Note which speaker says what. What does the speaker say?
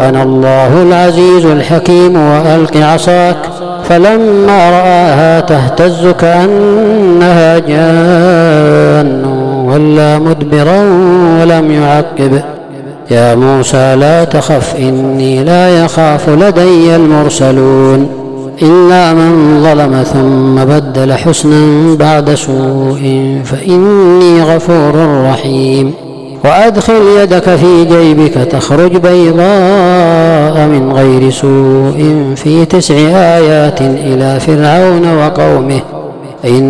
Speaker 1: وأنا الله العزيز الحكيم وألق عصاك. فلما رآها تهتز كأنها جان ولا مدبرا ولم يعقب. يا موسى لا تخف إني لا يخاف لدي المرسلون. إلا من ظلم ثم بدل حسنا بعد سوء فإني غفور رحيم. وأدخل يدك في جيبك تخرج بيضاء من غير سوء في 9 آيات إلى فرعون وقومه